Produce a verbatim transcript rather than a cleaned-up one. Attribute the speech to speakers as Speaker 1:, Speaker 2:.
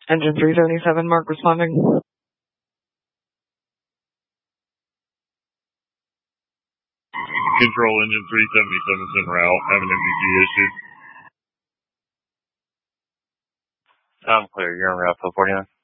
Speaker 1: Engine three seventy-seven, Mark responding.
Speaker 2: Control, engine three seventy-seven's en route, having M V G issues.
Speaker 3: I'm clear, you're en route, four forty-nine.